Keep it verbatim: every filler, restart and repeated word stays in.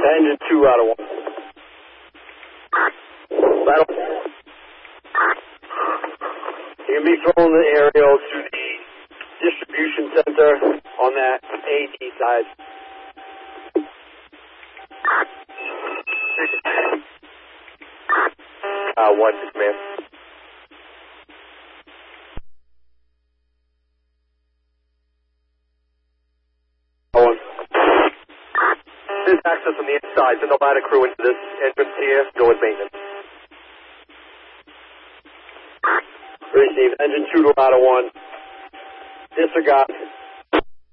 Engine two out of one. Battle. You can be thrown the aerial to the distribution center on that A D side. Uh, one to command. One. This access from the inside. Send the ladder crew into this entrance here. Go with maintenance. Receive. Engine two to ladder one. Disregard.